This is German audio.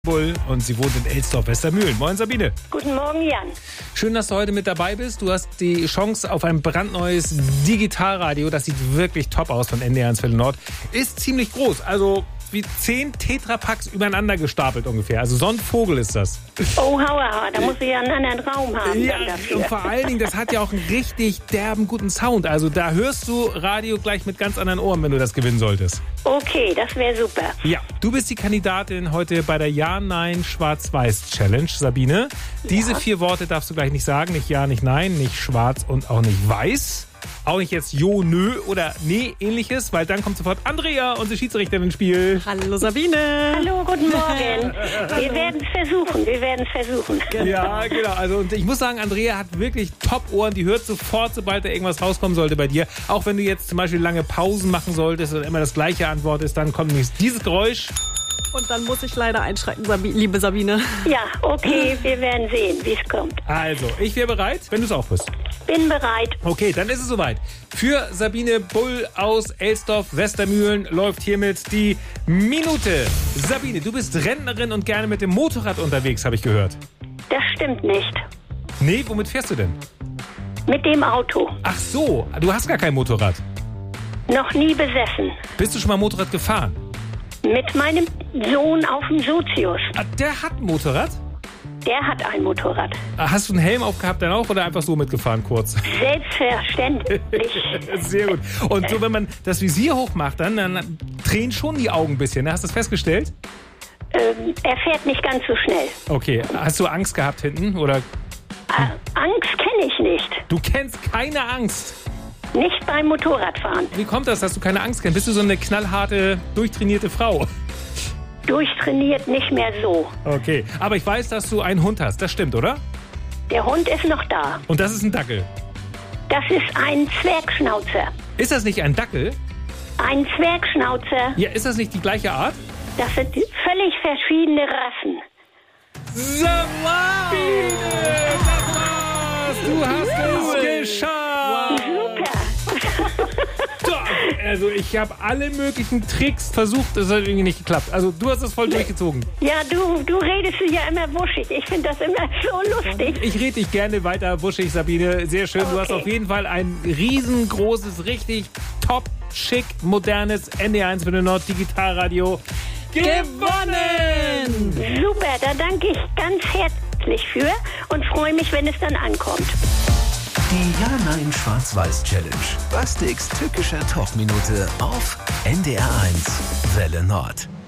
Bull und sie wohnt in Elsdorf-Westermühlen. Moin Sabine. Guten Morgen, Jan. Schön, dass du heute mit dabei bist. Du hast die Chance auf ein brandneues Digitalradio. Das sieht wirklich top aus von NDR 1 Welle Nord. Ist ziemlich groß, also wie 10 Tetrapacks übereinander gestapelt ungefähr. Also so ein Vogel ist das. Oh, hauer, da muss ich ja einen anderen Raum haben Ja, dann dafür. und vor allen Dingen, das hat ja auch einen richtig derben guten Sound. Also da hörst du Radio gleich mit ganz anderen Ohren, wenn du das gewinnen solltest. Okay, das wäre super. Ja, du bist die Kandidatin heute bei der Ja-Nein-Schwarz-Weiß-Challenge, Sabine. Diese 4 Worte darfst du gleich nicht sagen. Nicht Ja, nicht Nein, nicht Schwarz und auch nicht Weiß. Auch nicht jetzt Jo, Nö oder Nee, ähnliches, weil dann kommt sofort Andrea, unsere Schiedsrichterin, ins Spiel. Hallo Sabine. Hallo, guten Morgen. Wir werden es versuchen. Ja, genau. Also, und ich muss sagen, Andrea hat wirklich Top-Ohren. Die hört sofort, sobald da irgendwas rauskommen sollte bei dir. Auch wenn du jetzt zum Beispiel lange Pausen machen solltest und immer das gleiche antwortest, dann kommt nämlich dieses Geräusch. Und dann muss ich leider einschreiten, liebe Sabine. Ja, okay, wir werden sehen, wie es kommt. Also, ich wäre bereit, wenn du es auch bist. Bin bereit. Okay, dann ist es soweit. Für Sabine Bull aus Elsdorf-Westermühlen läuft hiermit die Minute. Sabine, du bist Rentnerin und gerne mit dem Motorrad unterwegs, habe ich gehört. Das stimmt nicht. Nee, womit fährst du denn? Mit dem Auto. Ach so, du hast gar kein Motorrad. Noch nie besessen. Bist du schon mal Motorrad gefahren? Mit meinem Sohn auf dem Sozius. Ah, der hat ein Motorrad? Der hat ein Motorrad. Hast du einen Helm aufgehabt dann auch oder einfach so mitgefahren kurz? Selbstverständlich. Sehr gut. Und so, wenn man das Visier hochmacht, dann drehen schon die Augen ein bisschen. Hast du das festgestellt? Er fährt nicht ganz so schnell. Okay. Hast du Angst gehabt hinten? Oder? Angst kenne ich nicht. Du kennst keine Angst. Nicht beim Motorradfahren. Wie kommt das, dass du keine Angst kennst? Bist du so eine knallharte, durchtrainierte Frau? Durchtrainiert nicht mehr so. Okay. Aber ich weiß, dass du einen Hund hast. Das stimmt, oder? Der Hund ist noch da. Und das ist ein Dackel. Das ist ein Zwergschnauzer. Ist das nicht ein Dackel? Ein Zwergschnauzer. Ja, ist das nicht die gleiche Art? Das sind völlig verschiedene Rassen. Sabine! Das war's! Du hast es geschafft! Super. Also ich habe alle möglichen Tricks versucht, das hat irgendwie nicht geklappt. Also du hast es voll durchgezogen. Ja, du redest ja immer wuschig. Ich finde das immer so lustig. Ich rede dich gerne weiter wuschig, Sabine. Sehr schön. Du hast auf jeden Fall ein riesengroßes, richtig top, schick, modernes NDR 1 Welle Nord Digitalradio gewonnen! Super, da danke ich ganz herzlich für und freue mich, wenn es dann ankommt. Die Ja-Nein-Schwarz-Weiß-Challenge. Bastiks tückischer Talkminute auf NDR 1 Welle Nord.